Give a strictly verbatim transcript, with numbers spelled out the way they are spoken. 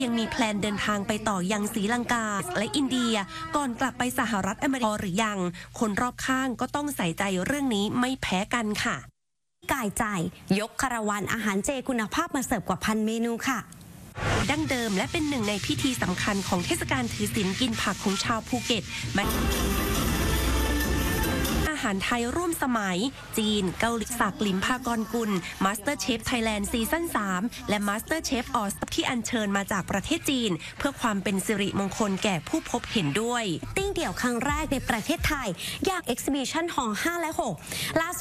ยังมีแพลนเดินทางไปต่อยังศรีลังกาและอินเดียก่อนกลับไปสหรัฐอเมริกาหรือยังคนรอบข้างก็ต้องใส่ใจเรื่องนี้ไม่แพ้กันค่ะกายใจยกคาราวานอาหารเจคุณภาพมาเสิร์ฟกว่าพันเมนูค่ะดั้งเดิมและเป็นหนึ่งในพิธีสำคัญของเทศกาลถือศีลกินผักของชาวภูเก็ตอาหารไทยร่วมสมัยจีนเกาหลีศักดิ์ลิมพากรกุล Master Chef Thailand ซีซั่นสามและ Master Chef ออสที่อัญเชิญมาจากประเทศจีนเพื่อความเป็นสิริมงคลแก่ผู้พบเห็นด้วยติ้งเดี่ยวครั้งแรกในประเทศไทยอย่าง Exhibition Hall ห้าและหกล่า